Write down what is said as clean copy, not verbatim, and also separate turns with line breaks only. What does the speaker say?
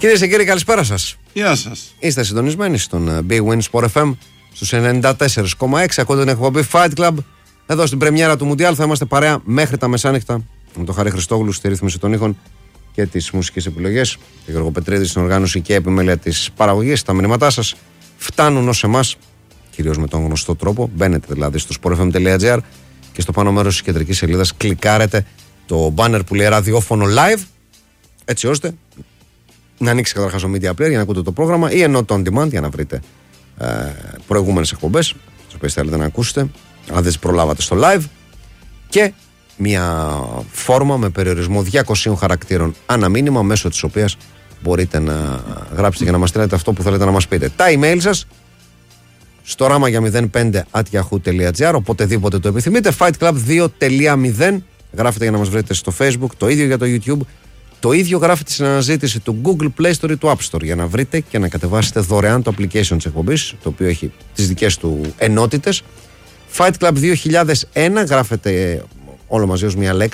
Κυρίες και κύριοι, καλησπέρα σας.
Γεια σας.
Είστε συντονισμένοι στον Big Win Sport FM στους 94,6. Ακούτε την εκπομπή Fight Club. Εδώ στην πρεμιέρα του Μουντιάλ θα είμαστε παρέα μέχρι τα μεσάνυχτα. Με τον Χάρη Χριστόγλου στη ρύθμιση των ήχων και τις μουσικές επιλογές. Τον Γιώργο Πετρίδη στην οργάνωση και επιμέλεια της παραγωγής. Τα μηνύματά σας φτάνουν ως εμάς, κυρίως με τον γνωστό τρόπο. Μπαίνετε δηλαδή στο sportfm.gr και στο πάνω μέρος της κεντρικής σελίδας κλικάρετε το banner που λέει ραδιόφωνο live, έτσι ώστε να ανοίξει καταρχάς ο Media Player για να ακούτε το πρόγραμμα ή ενώ το on demand για να βρείτε προηγούμενες εκπομπές, τις οποίες θέλετε να ακούσετε, αν δεν τις προλάβατε στο live, και μια φόρμα με περιορισμό 200 χαρακτήρων ανά μήνυμα, μέσω της οποίας μπορείτε να γράψετε και να μας στείλετε αυτό που θέλετε να μας πείτε. Τα email σας στο ράμα για 05@yahoo.gr, οποτεδήποτε το επιθυμείτε. Fightclub 2.0 γράφετε για να μας βρείτε στο Facebook, το ίδιο για το YouTube. Το ίδιο γράφετε στην αναζήτηση του Google Play Store ή του App Store για να βρείτε και να κατεβάσετε δωρεάν το application της εκπομπής, το οποίο έχει τις δικές του ενότητες. Fight Club 2001 γράφετε όλο μαζί ως μια λέξη